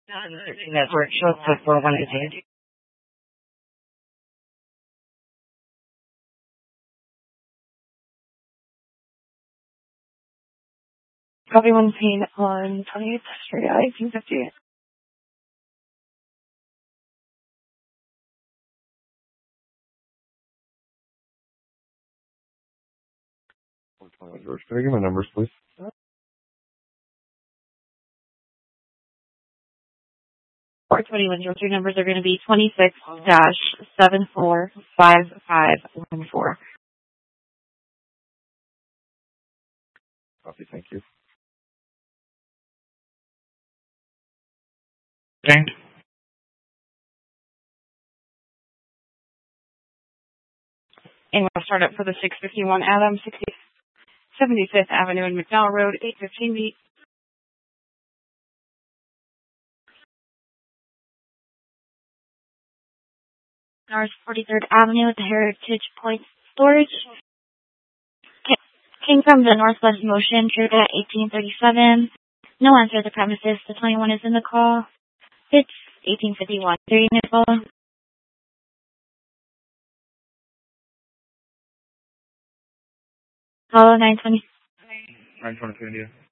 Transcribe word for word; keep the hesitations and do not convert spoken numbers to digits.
Network shows up for one eighty. Copy one pain on twenty-eighth Street, eighteen fifty. George, can I get my numbers, please? four twenty-one, George, your numbers are going to be twenty-six dash seven four five five one four. Copy, thank you. Thank And we'll start up for the six fifty-one Adams, seventy-fifth Avenue and McDowell Road, eight fifteen meet. North forty-third Avenue at the Heritage Point Storage. Came from the Northwest Motion, true at eighteen thirty-seven. No answer at the premises. The twenty-one is in the call. It's eighteen fifty-one. Three minutes follow. Follow nine twenty. nine twenty-two India.